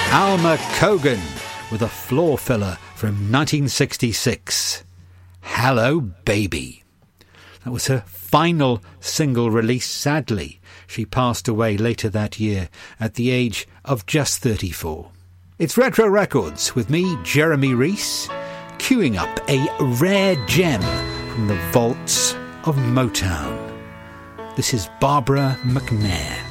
Alma Cogan with a floor filler from 1966. Hello Baby. That was her final single release, sadly. She passed away later that year at the age of just 34. It's Retro Records with me, Jeremy Reese, queuing up a rare gem from the vaults of Motown. This is Barbara McNair.